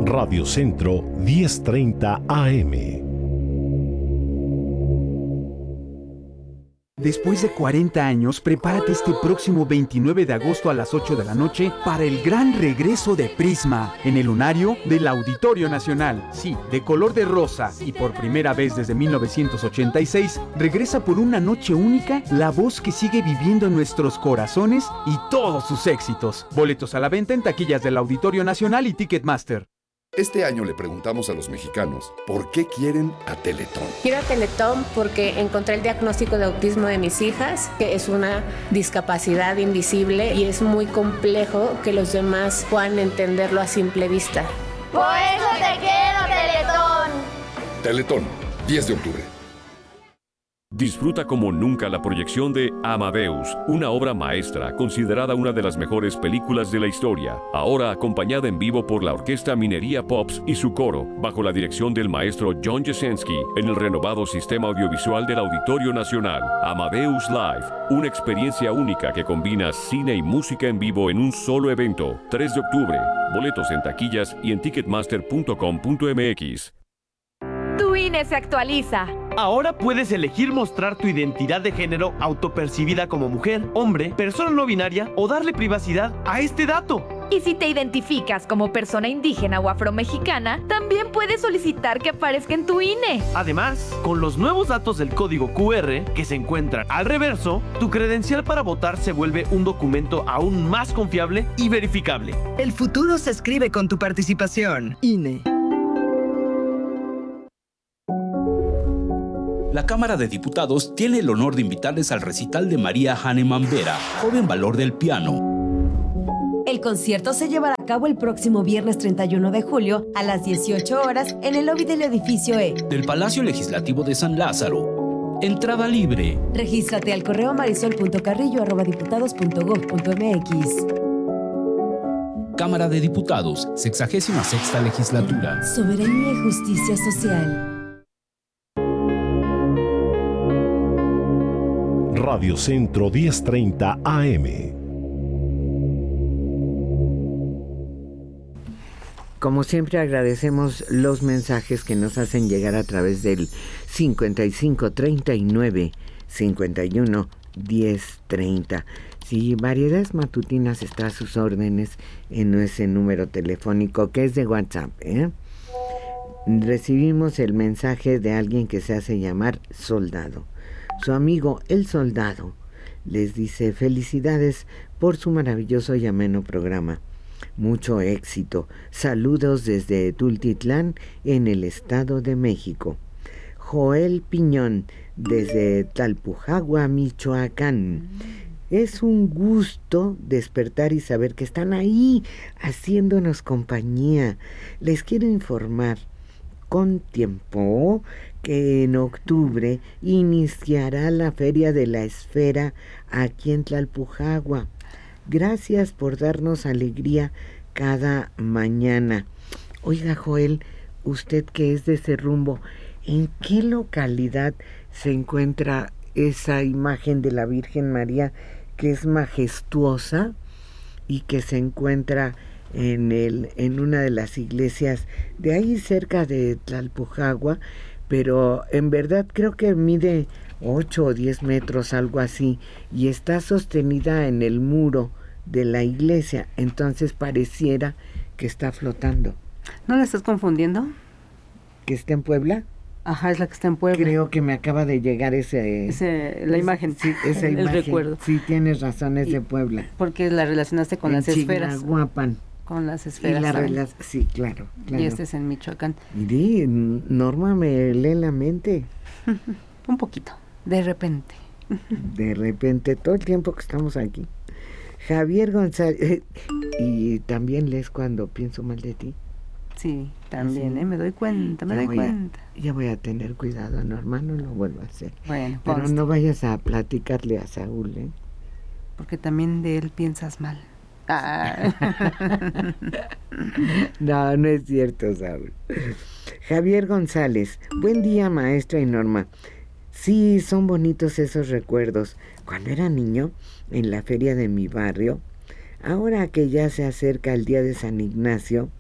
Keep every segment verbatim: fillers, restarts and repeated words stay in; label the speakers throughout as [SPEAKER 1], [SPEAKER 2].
[SPEAKER 1] Radio Centro diez treinta A M.
[SPEAKER 2] Después de cuarenta años, prepárate este próximo veintinueve de agosto a las ocho de la noche para el gran regreso de Prisma en el lunario del Auditorio Nacional. Sí, de color de rosa y por primera vez desde mil novecientos ochenta y seis, regresa por una noche única la voz que sigue viviendo en nuestros corazones y todos sus éxitos. Boletos a la venta en taquillas del Auditorio Nacional y Ticketmaster.
[SPEAKER 3] Este año le preguntamos a los mexicanos por qué quieren a Teletón.
[SPEAKER 4] Quiero a Teletón porque encontré el diagnóstico de autismo de mis hijas, que es una discapacidad invisible y es muy complejo que los demás puedan entenderlo a simple vista.
[SPEAKER 5] Por eso te quiero, Teletón.
[SPEAKER 3] Teletón, diez de octubre.
[SPEAKER 6] Disfruta como nunca la proyección de Amadeus, una obra maestra considerada una de las mejores películas de la historia, ahora acompañada en vivo por la Orquesta Minería Pops y su coro, bajo la dirección del maestro John Jasenski, en el renovado sistema audiovisual del Auditorio Nacional. Amadeus Live, una experiencia única que combina cine y música en vivo en un solo evento. tres de octubre, boletos en taquillas y en ticketmaster punto com punto m x.
[SPEAKER 7] Tu I N E se actualiza.
[SPEAKER 8] Ahora puedes elegir mostrar tu identidad de género autopercibida como mujer, hombre, persona no binaria o darle privacidad a este dato.
[SPEAKER 7] Y si te identificas como persona indígena o afromexicana, también puedes solicitar que aparezca en tu I N E.
[SPEAKER 8] Además, con los nuevos datos del código Q R que se encuentran al reverso, tu credencial para votar se vuelve un documento aún más confiable y verificable.
[SPEAKER 9] El futuro se escribe con tu participación. I N E.
[SPEAKER 10] La Cámara de Diputados tiene el honor de invitarles al recital de María Hahnemann Vera, joven valor del piano.
[SPEAKER 11] El concierto se llevará a cabo el próximo viernes treinta y uno de julio a las dieciocho horas en el lobby del edificio E
[SPEAKER 10] del Palacio Legislativo de San Lázaro. Entrada libre.
[SPEAKER 11] Regístrate al correo marisol punto carrillo arroba diputados punto gob punto m x.
[SPEAKER 10] Cámara de Diputados, sexagésima sexta legislatura.
[SPEAKER 11] Soberanía y justicia social.
[SPEAKER 1] Radio Centro diez treinta A M.
[SPEAKER 12] Como siempre agradecemos los mensajes que nos hacen llegar a través del cincuenta y cinco treinta y nueve cincuenta y uno diez treinta. Sí, Variedades Matutinas está a sus órdenes en ese número telefónico que es de WhatsApp, ¿eh? Recibimos el mensaje de alguien que se hace llamar Soldado. Su amigo El Soldado les dice: felicidades por su maravilloso y ameno programa. Mucho éxito. Saludos desde Tultitlán, en el Estado de México. Joel Piñón, desde Tlalpujagua, Michoacán. Es un gusto despertar y saber que están ahí haciéndonos compañía. Les quiero informar con tiempo que en octubre iniciará la Feria de la Esfera aquí en Tlalpujagua. Gracias por darnos alegría cada mañana. Oiga, Joel, usted que es de ese rumbo, ¿en qué localidad se encuentra esa imagen de la Virgen María que es majestuosa y que se encuentra en el en una de las iglesias de ahí cerca de Tlalpujagua? Pero en verdad creo que mide ocho o diez metros, algo así, y está sostenida en el muro de la iglesia, entonces pareciera que está flotando.
[SPEAKER 13] ¿No la estás confundiendo?
[SPEAKER 12] ¿Que está en Puebla?
[SPEAKER 13] Ajá, es la que está en Puebla.
[SPEAKER 12] Creo que me acaba de llegar ese...
[SPEAKER 13] ese la imagen,
[SPEAKER 12] sí, esa
[SPEAKER 13] el
[SPEAKER 12] imagen.
[SPEAKER 13] recuerdo.
[SPEAKER 12] Sí, tienes razón, es de Puebla.
[SPEAKER 13] Porque la relacionaste con
[SPEAKER 12] en
[SPEAKER 13] las esferas.
[SPEAKER 12] Chignahuapan.
[SPEAKER 13] Con las esferas.
[SPEAKER 12] Y la rela- sí, claro, claro.
[SPEAKER 13] Y este es en Michoacán.
[SPEAKER 12] Mire, Norma me lee la mente.
[SPEAKER 13] Un poquito, de repente.
[SPEAKER 12] De repente, todo el tiempo que estamos aquí. Javier González, y también lees cuando pienso mal de ti.
[SPEAKER 13] Sí, también,
[SPEAKER 12] sí.
[SPEAKER 13] ¿eh? Me doy cuenta, me
[SPEAKER 12] ya
[SPEAKER 13] doy
[SPEAKER 12] voy
[SPEAKER 13] cuenta.
[SPEAKER 12] A, ya voy a tener cuidado, Norma, no lo vuelvo a hacer.
[SPEAKER 13] Bueno,
[SPEAKER 12] pero
[SPEAKER 13] conste.
[SPEAKER 12] no vayas a platicarle a Saúl, ¿eh?
[SPEAKER 13] Porque también de él piensas mal. Ah.
[SPEAKER 12] No, no es cierto, Saúl. Javier González, buen día, maestra y Norma. Sí, son bonitos esos recuerdos. Cuando era niño, en la feria de mi barrio, ahora que ya se acerca el día de San Ignacio,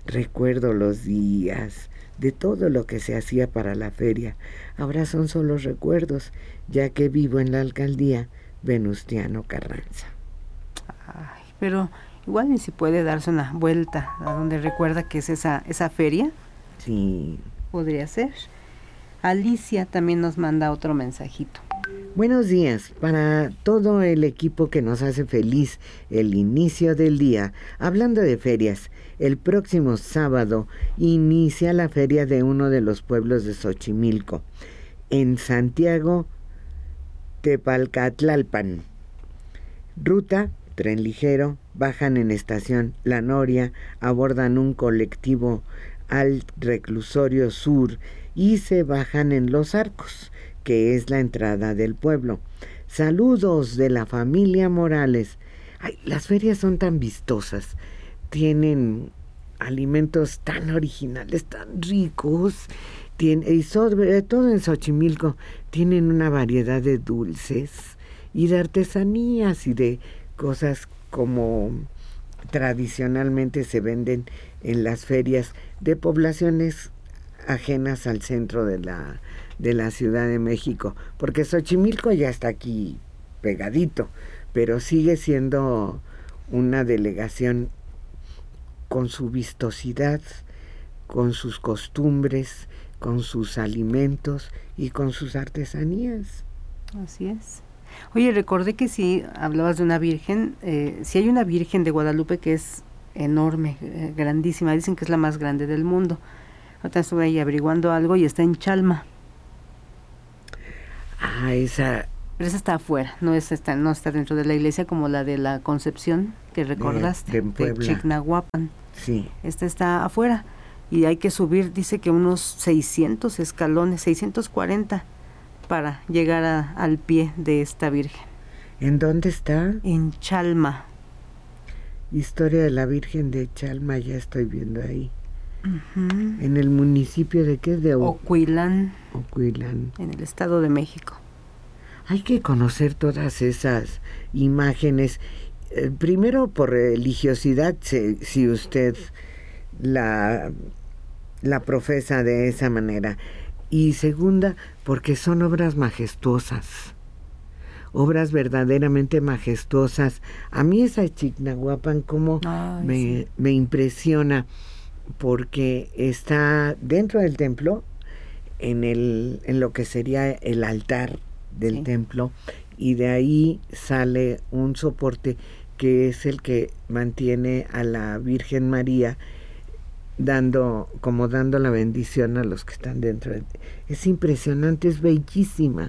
[SPEAKER 12] Recuerdo los días de todo lo que se hacía para la feria. Ahora son solo recuerdos, ya que vivo en la alcaldía Venustiano Carranza.
[SPEAKER 13] Ay, pero igual ni si puede darse una vuelta a donde recuerda que es esa, esa feria.
[SPEAKER 12] Sí.
[SPEAKER 13] Podría ser. Alicia también nos manda otro mensajito.
[SPEAKER 12] Buenos días para todo el equipo que nos hace feliz el inicio del día. Hablando de ferias, el próximo sábado inicia la feria de uno de los pueblos de Xochimilco, en Santiago Tepalcatlalpan. Ruta, tren ligero, bajan en estación La Noria, abordan un colectivo al Reclusorio Sur y se bajan en Los Arcos, que es la entrada del pueblo. Saludos de la familia Morales. Ay, las ferias son tan vistosas, tienen alimentos tan originales, tan ricos, tiene, y sobre todo en Xochimilco tienen una variedad de dulces y de artesanías y de cosas como tradicionalmente se venden en las ferias de poblaciones ajenas al centro de la de la Ciudad de México, porque Xochimilco ya está aquí pegadito, pero sigue siendo una delegación con su vistosidad, con sus costumbres, con sus alimentos y con sus artesanías.
[SPEAKER 13] Así es. Oye, recordé que si hablabas de una virgen, eh, si hay una virgen de Guadalupe que es enorme, eh, grandísima, dicen que es la más grande del mundo. Ahorita estuve ahí averiguando algo y está en Chalma.
[SPEAKER 12] Ah, esa...
[SPEAKER 13] Pero esa está afuera, no, es, está, no está dentro de la iglesia como la de la Concepción, que recordaste,
[SPEAKER 12] de, de,
[SPEAKER 13] de Chignahuapan.
[SPEAKER 12] Sí.
[SPEAKER 13] Esta está afuera y hay que subir, dice que unos seiscientos escalones, seiscientos cuarenta, para llegar a, al pie de esta virgen.
[SPEAKER 12] ¿En dónde está?
[SPEAKER 13] En Chalma.
[SPEAKER 12] Historia de la Virgen de Chalma, ya estoy viendo ahí.
[SPEAKER 13] Uh-huh.
[SPEAKER 12] ¿En el municipio de qué? De o-
[SPEAKER 13] Ocuilán.
[SPEAKER 12] Ocuilán.
[SPEAKER 13] En el Estado de México.
[SPEAKER 12] Hay que conocer todas esas imágenes. Eh, primero, por religiosidad, si, si usted la, la profesa de esa manera. Y segunda, porque son obras majestuosas. Obras verdaderamente majestuosas. A mí esa Chignahuapan como
[SPEAKER 13] Ay,
[SPEAKER 12] me,
[SPEAKER 13] sí.
[SPEAKER 12] me impresiona, porque está dentro del templo, en, el, en lo que sería el altar del sí. templo, y de ahí sale un soporte que es el que mantiene a la Virgen María dando, como dando la bendición a los que están dentro. Es impresionante, es bellísima,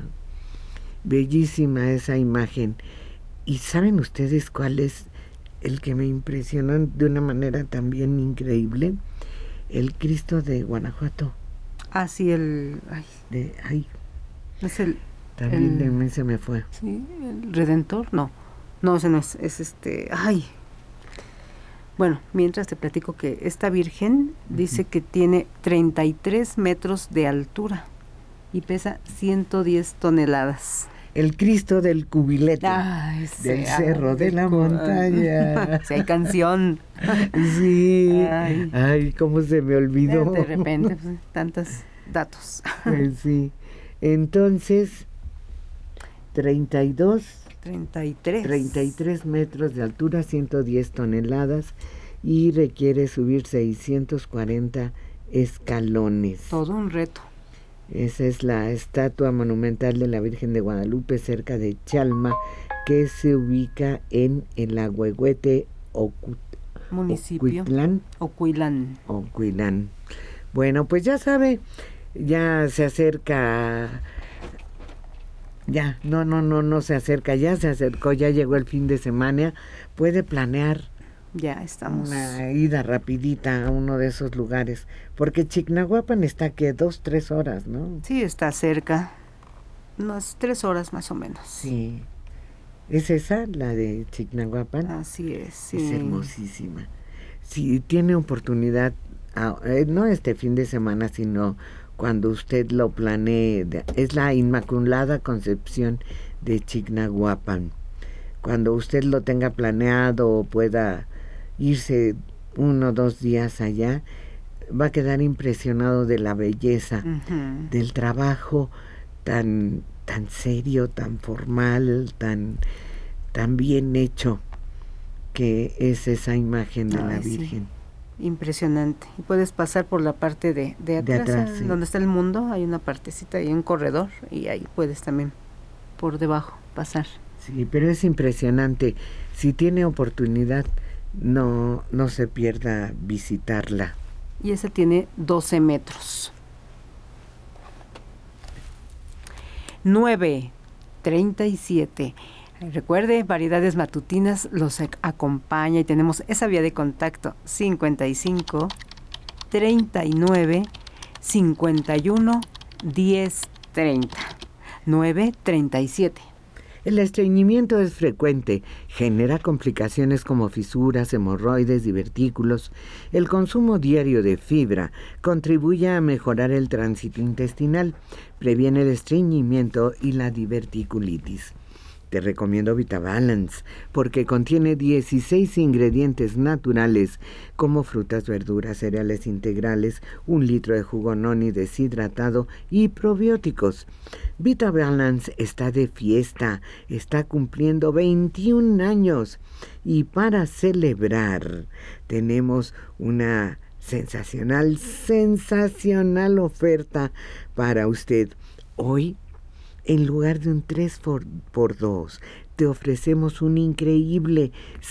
[SPEAKER 12] bellísima esa imagen. ¿Y saben ustedes cuál es el que me impresionó de una manera también increíble? El Cristo de Guanajuato.
[SPEAKER 13] Ah, sí, el... Ay,
[SPEAKER 12] de, ay
[SPEAKER 13] es el...
[SPEAKER 12] También
[SPEAKER 13] el,
[SPEAKER 12] de mí se me fue.
[SPEAKER 13] Sí, el Redentor, no. No, ese no es, es este... Ay. Bueno, mientras te platico que esta Virgen uh-huh. dice que tiene treinta y tres metros de altura y pesa ciento diez toneladas.
[SPEAKER 12] El Cristo del Cubilete,
[SPEAKER 13] ay,
[SPEAKER 12] del cerro ay, de la montaña.
[SPEAKER 13] Sí, hay canción.
[SPEAKER 12] Sí, ay, ay, cómo se me olvidó.
[SPEAKER 13] De repente, pues, tantos datos.
[SPEAKER 12] Pues sí, entonces, treinta y dos,
[SPEAKER 13] treinta y tres.
[SPEAKER 12] treinta y tres metros de altura, ciento diez toneladas, y requiere subir seiscientos cuarenta escalones.
[SPEAKER 13] Todo un reto.
[SPEAKER 12] Esa es la estatua monumental de la Virgen de Guadalupe cerca de Chalma, que se ubica en el Ahuehuete Ocu-
[SPEAKER 13] municipio
[SPEAKER 12] Ocuitlán.
[SPEAKER 13] Ocuilán.
[SPEAKER 12] Ocuilán. Bueno, pues ya sabe, ya se acerca, ya, no, no, no, no se acerca, ya se acercó, ya llegó el fin de semana, puede planear.
[SPEAKER 13] Ya estamos.
[SPEAKER 12] Una ida rapidita a uno de esos lugares, porque Chignahuapan está que dos, tres horas, ¿no?
[SPEAKER 13] Sí, está cerca, unas tres horas más o menos.
[SPEAKER 12] Sí, ¿es esa la de Chignahuapan?
[SPEAKER 13] Así es, sí.
[SPEAKER 12] Es hermosísima. Si tiene oportunidad, eh, no este fin de semana, sino cuando usted lo planee, de, es la Inmaculada Concepción de Chignahuapan. Cuando usted lo tenga planeado o pueda irse uno o dos días allá, va a quedar impresionado de la belleza, uh-huh. del trabajo tan, tan serio, tan formal, tan, tan bien hecho que es esa imagen de Ay, la Virgen.
[SPEAKER 13] Sí. Impresionante. Y puedes pasar por la parte de, de atrás, de atrás sí. donde está el mundo, hay una partecita, hay un corredor y ahí puedes también por debajo pasar.
[SPEAKER 12] Sí, pero es impresionante. Si tiene oportunidad, no, no se pierda visitarla.
[SPEAKER 13] Y ese tiene doce metros. nueve treinta y siete. Recuerde, Variedades Matutinas los acompaña y tenemos esa vía de contacto cincuenta y cinco, treinta y nueve, cincuenta y uno, diez, treinta. nueve treinta y siete.
[SPEAKER 12] El estreñimiento es frecuente, genera complicaciones como fisuras, hemorroides, divertículos. El consumo diario de fibra contribuye a mejorar el tránsito intestinal, previene el estreñimiento y la diverticulitis. Te recomiendo VitaBalance porque contiene dieciséis ingredientes naturales como frutas, verduras, cereales integrales, un litro de jugo noni deshidratado y probióticos. VitaBalance está de fiesta, está cumpliendo veintiún años y para celebrar tenemos una sensacional, sensacional oferta para usted. Hoy, en lugar de un tres por dos, te ofrecemos un increíble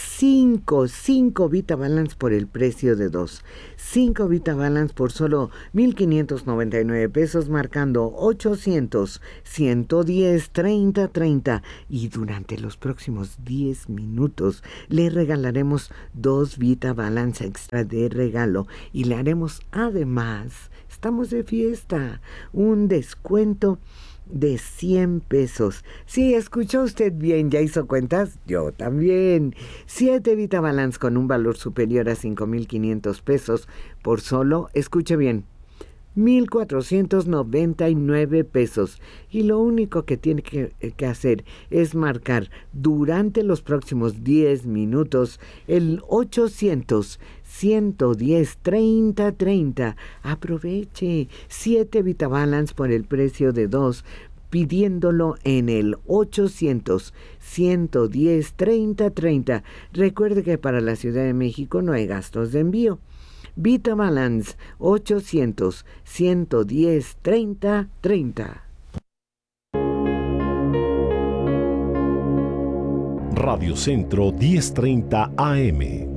[SPEAKER 12] cinco, cinco VitaBalance por el precio de dos. cinco VitaBalance por solo mil quinientos noventa y nueve pesos, marcando ochocientos, ciento diez, treinta, treinta. Y durante los próximos diez minutos le regalaremos dos VitaBalance extra de regalo. Y le haremos además, estamos de fiesta, un descuento de cien pesos. Sí, escuchó usted bien, ¿ya hizo cuentas? Yo también. Siete VitaBalance con un valor superior a cinco mil quinientos pesos por solo, escuche bien, mil cuatrocientos noventa y nueve pesos. Y lo único que tiene que, que hacer es marcar durante los próximos diez minutos el ochocientos, ciento diez, treinta, treinta. Aproveche siete VitaBalance por el precio de dos, pidiéndolo en el ochocientos, ciento diez, treinta, treinta. Recuerde que para la Ciudad de México no hay gastos de envío. VitaBalance ochocientos, ciento diez, treinta, treinta.
[SPEAKER 1] Radio Centro diez treinta A M.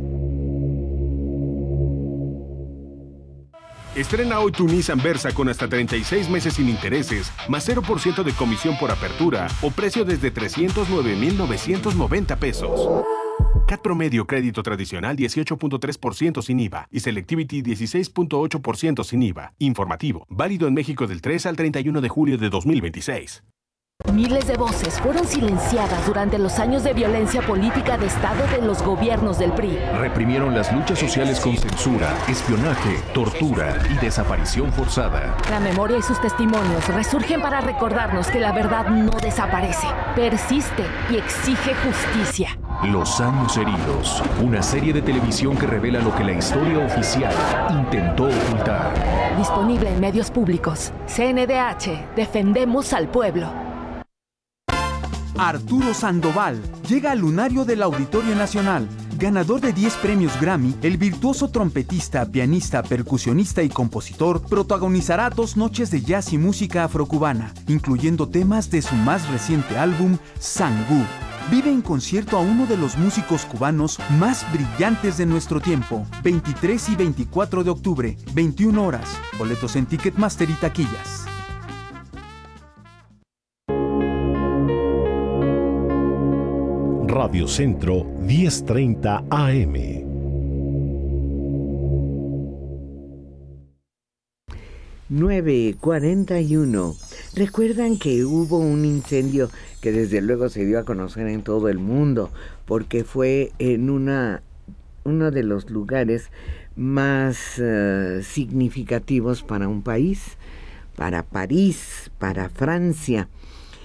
[SPEAKER 14] Estrena hoy tu Nissan Versa con hasta treinta y seis meses sin intereses, más cero por ciento de comisión por apertura o precio desde trescientos nueve mil novecientos noventa pesos. C A T promedio crédito tradicional dieciocho punto tres por ciento sin I V A y Selectivity dieciséis punto ocho por ciento sin I V A. Informativo, válido en México del tres al treinta y uno de julio de dos mil veintiséis.
[SPEAKER 15] Miles de voces fueron silenciadas durante los años de violencia política de Estado de los gobiernos del P R I.
[SPEAKER 16] Reprimieron las luchas sociales con censura, espionaje, tortura y desaparición forzada.
[SPEAKER 15] La memoria y sus testimonios resurgen para recordarnos que la verdad no desaparece, persiste y exige justicia.
[SPEAKER 16] Los años heridos, una serie de televisión que revela lo que la historia oficial intentó ocultar.
[SPEAKER 15] Disponible en medios públicos. C N D H, defendemos al pueblo.
[SPEAKER 2] Arturo Sandoval llega al lunario del Auditorio Nacional. Ganador de diez premios Grammy, el virtuoso trompetista, pianista, percusionista y compositor protagonizará dos noches de jazz y música afrocubana, incluyendo temas de su más reciente álbum, Sangú. Vive en concierto a uno de los músicos cubanos más brillantes de nuestro tiempo. veintitrés y veinticuatro de octubre, veintiuna horas. Boletos en Ticketmaster y taquillas.
[SPEAKER 1] Radio Centro diez treinta A M.
[SPEAKER 12] nueve cuarenta y uno. ¿Recuerdan que hubo un incendio que desde luego se dio a conocer en todo el mundo porque fue en una uno de los lugares más uh, significativos para un país, para París, para Francia,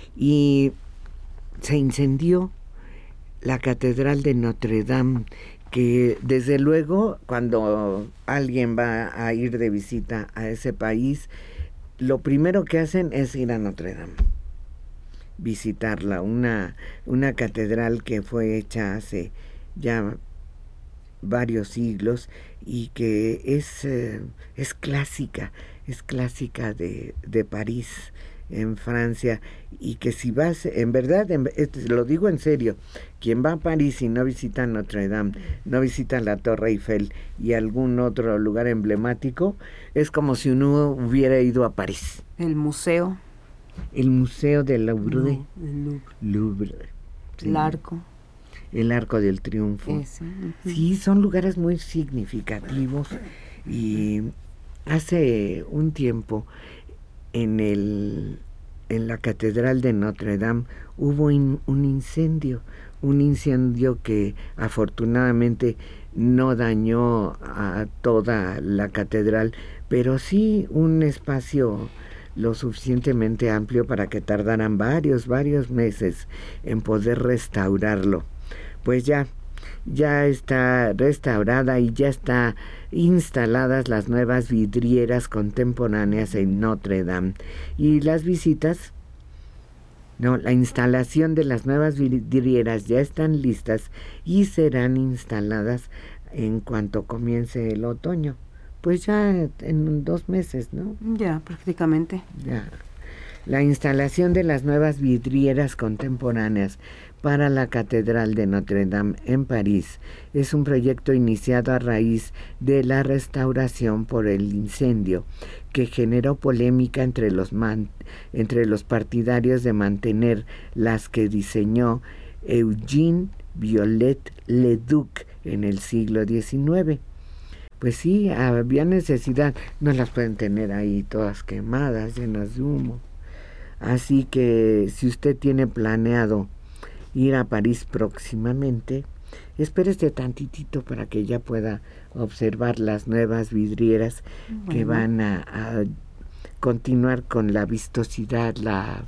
[SPEAKER 12] y se incendió la Catedral de Notre Dame, que desde luego cuando alguien va a ir de visita a ese país, lo primero que hacen es ir a Notre Dame, visitarla, una, una catedral que fue hecha hace ya varios siglos y que es, eh, es clásica, es clásica de, de París, en Francia, y que si vas, en verdad, en, lo digo en serio, quien va a París y no visita Notre Dame, no visita la Torre Eiffel y algún otro lugar emblemático, es como si uno hubiera ido a París.
[SPEAKER 13] El museo.
[SPEAKER 12] El Museo del Louvre.
[SPEAKER 13] No, el Louvre.
[SPEAKER 12] Louvre. Sí.
[SPEAKER 13] El Arco.
[SPEAKER 12] El Arco del Triunfo.
[SPEAKER 13] Ese, uh-huh.
[SPEAKER 12] Sí, son lugares muy significativos. Y hace un tiempo en el en la Catedral de Notre Dame hubo in, un incendio, un incendio que afortunadamente no dañó a toda la catedral, pero sí un espacio lo suficientemente amplio para que tardaran varios, varios meses en poder restaurarlo. Pues ya, ya está restaurada y ya está instaladas las nuevas vidrieras contemporáneas en Notre Dame. Y las visitas, no, la instalación de las nuevas vidrieras ya están listas y serán instaladas en cuanto comience el otoño. Pues ya en dos meses, ¿no?
[SPEAKER 13] Ya, prácticamente.
[SPEAKER 12] Ya. La instalación de las nuevas vidrieras contemporáneas para la Catedral de Notre Dame en París es un proyecto iniciado a raíz de la restauración por el incendio que generó polémica entre los, man, entre los partidarios de mantener las que diseñó Eugène Viollet-le-Duc en el siglo diecinueve. Pues sí, había necesidad, no las pueden tener ahí todas quemadas, llenas de humo. Así que si usted tiene planeado ir a París próximamente, espérese tantitito para que ya pueda observar las nuevas vidrieras bueno. que van a, a continuar con la vistosidad, la,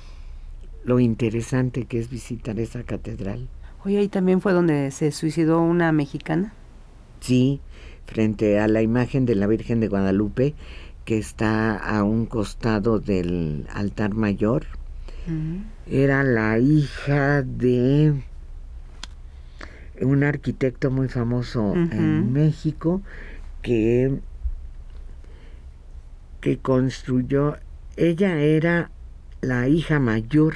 [SPEAKER 12] lo interesante que es visitar esa catedral.
[SPEAKER 13] Oye, ahí también fue donde se suicidó una mexicana.
[SPEAKER 12] Sí, frente a la imagen de la Virgen de Guadalupe, que está a un costado del altar mayor. Uh-huh. Era la hija de un arquitecto muy famoso uh-huh. en México que, que construyó, ella era la hija mayor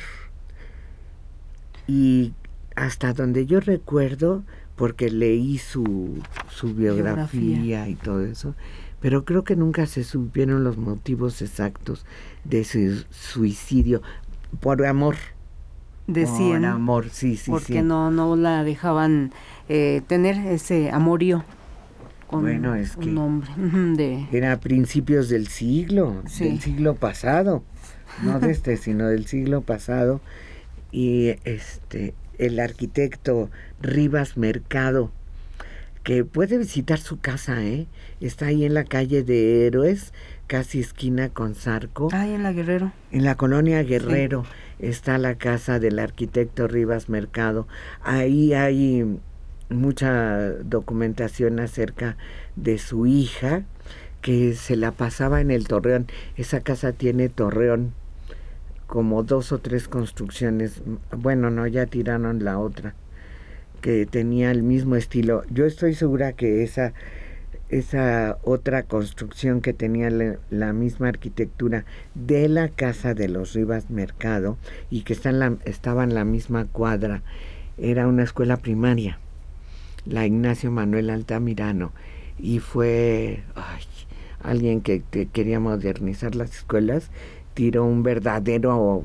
[SPEAKER 12] y hasta donde yo recuerdo, porque leí su, su biografía, biografía y todo eso, pero creo que nunca se supieron los motivos exactos de su suicidio. Por amor.
[SPEAKER 13] Decían.
[SPEAKER 12] Por amor, sí, sí,
[SPEAKER 13] porque
[SPEAKER 12] sí.
[SPEAKER 13] Porque no, no la dejaban eh, tener ese amorío con
[SPEAKER 12] bueno, es
[SPEAKER 13] un
[SPEAKER 12] que
[SPEAKER 13] hombre. De...
[SPEAKER 12] Era a principios del siglo,
[SPEAKER 13] sí.
[SPEAKER 12] del siglo pasado, no de este, sino del siglo pasado. Y este, el arquitecto Rivas Mercado, que puede visitar su casa, ¿eh? Está ahí en la calle de Héroes, casi esquina con Zarco.
[SPEAKER 13] Ah, en la Guerrero.
[SPEAKER 12] En la colonia Guerrero sí. Está la casa del arquitecto Rivas Mercado. Ahí hay mucha documentación acerca de su hija, que se la pasaba en el torreón. Esa casa tiene torreón, como dos o tres construcciones. Bueno, no, ya tiraron la otra, que tenía el mismo estilo. Yo estoy segura que esa esa otra construcción que tenía la, la misma arquitectura de la casa de los Rivas Mercado y que está en la, estaba en la misma cuadra, era una escuela primaria, la Ignacio Manuel Altamirano, y fue ay, alguien que, que quería modernizar las escuelas, tiró un verdadero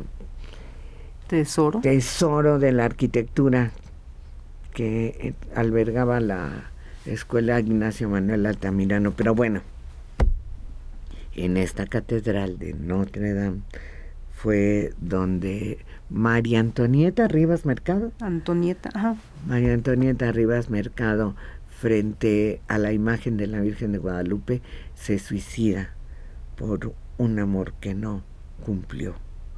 [SPEAKER 13] tesoro
[SPEAKER 12] tesoro de la arquitectura que albergaba la Escuela Ignacio Manuel Altamirano. Pero bueno, en esta catedral de Notre Dame fue donde María Antonieta Rivas Mercado
[SPEAKER 13] Antonieta, ajá.
[SPEAKER 12] María Antonieta Rivas Mercado, frente a la imagen de la Virgen de Guadalupe, se suicida por un amor que no cumplió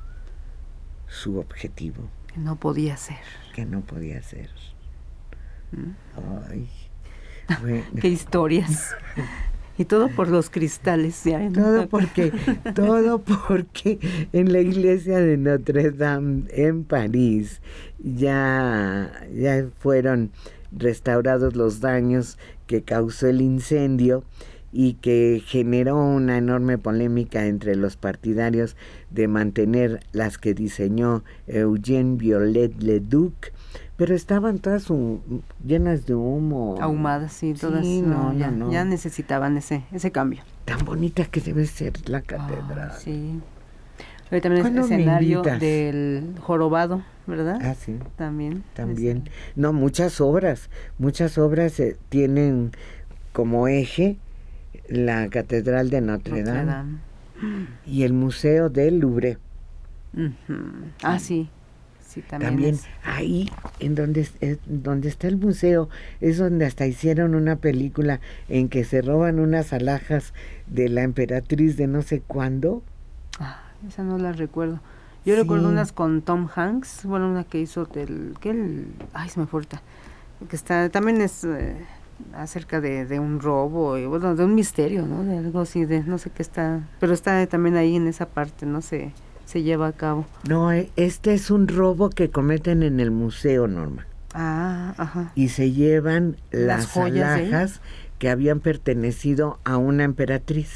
[SPEAKER 12] su objetivo.
[SPEAKER 13] Que no podía ser.
[SPEAKER 12] Que no podía ser. ¿Mm? Ay, Bueno.
[SPEAKER 13] Qué historias. Y todo por los cristales. Ya, ¿no?
[SPEAKER 12] Todo porque, todo porque en la iglesia de Notre Dame en París ya, ya fueron restaurados los daños que causó el incendio y que generó una enorme polémica entre los partidarios de mantener las que diseñó Eugène Viollet-le-Duc, pero estaban todas um, llenas de humo.
[SPEAKER 13] Ahumadas, sí, todas.
[SPEAKER 12] Sí,
[SPEAKER 13] no,
[SPEAKER 12] no,
[SPEAKER 13] ya,
[SPEAKER 12] no, no.
[SPEAKER 13] ya necesitaban ese ese cambio.
[SPEAKER 12] Tan bonita que debe ser la catedral.
[SPEAKER 13] Oh, sí. Hoy también es el escenario del jorobado, ¿verdad?
[SPEAKER 12] Ah, sí.
[SPEAKER 13] También.
[SPEAKER 12] También. Es... No, muchas obras. Muchas obras eh, tienen como eje la Catedral de Notre, Notre Dame, Dame y el Museo del Louvre.
[SPEAKER 13] Uh-huh. Ah, sí. Sí, también,
[SPEAKER 12] también
[SPEAKER 13] es...
[SPEAKER 12] ahí, en donde, eh, donde está el museo, es donde hasta hicieron una película en que se roban unas alhajas de la emperatriz de no sé cuándo.
[SPEAKER 13] Ah, esa no la recuerdo. Yo sí. recuerdo unas con Tom Hanks, bueno, una que hizo del... que el, ay, se me fue ahorita, que está, también es... Eh, acerca de, de un robo, y, bueno, de un misterio, ¿no? De algo así, de no sé qué está, pero está también ahí en esa parte, no se, se lleva a cabo.
[SPEAKER 12] No, este es un robo que cometen en el museo, Norma.
[SPEAKER 13] Ah, ajá.
[SPEAKER 12] Y se llevan las, las alhajas
[SPEAKER 13] ¿eh?
[SPEAKER 12] que habían pertenecido a una emperatriz.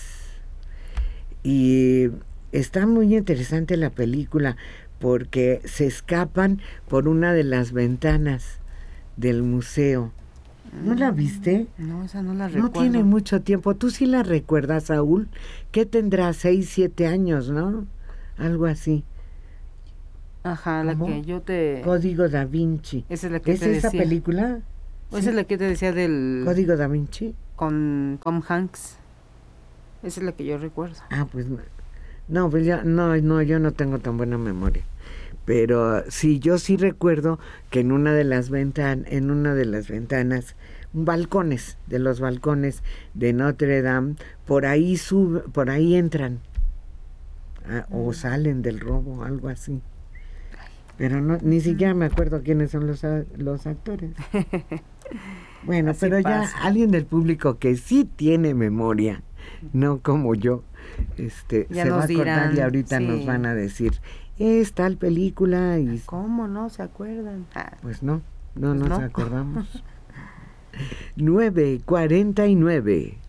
[SPEAKER 12] Y está muy interesante la película porque se escapan por una de las ventanas del museo. ¿No la viste?
[SPEAKER 13] No, esa no la recuerdo.
[SPEAKER 12] No tiene mucho tiempo. ¿Tú sí la recuerdas, Saúl? ¿Qué tendrá? Seis, siete años, ¿no? Algo así.
[SPEAKER 13] Ajá, la que yo te...
[SPEAKER 12] Código Da Vinci.
[SPEAKER 13] Esa es la que
[SPEAKER 12] ¿Es
[SPEAKER 13] te
[SPEAKER 12] esa
[SPEAKER 13] decía.
[SPEAKER 12] película?
[SPEAKER 13] Esa sí. es la que te decía del...
[SPEAKER 12] Código Da Vinci.
[SPEAKER 13] Con Tom Hanks. Esa es la que yo recuerdo.
[SPEAKER 12] Ah, pues no, pues ya, no, no, yo no tengo tan buena memoria. Pero sí, yo sí recuerdo que en una de las ventanas, en una de las ventanas, balcones, de los balcones de Notre Dame, por ahí sube, por ahí entran ah, mm. o salen del robo, algo así. Pero no, ni siquiera me acuerdo quiénes son los, los actores. Bueno, así pero pasa. Ya alguien del público que sí tiene memoria, no como yo, este,
[SPEAKER 13] ya
[SPEAKER 12] se
[SPEAKER 13] nos
[SPEAKER 12] va a acordar
[SPEAKER 13] dirán,
[SPEAKER 12] y ahorita
[SPEAKER 13] sí.
[SPEAKER 12] nos van a decir, es tal película y...
[SPEAKER 13] ¿Cómo no se acuerdan? Ah.
[SPEAKER 12] Pues no, no
[SPEAKER 13] pues
[SPEAKER 12] nos
[SPEAKER 13] no.
[SPEAKER 12] acordamos. nueve cuarenta y nueve.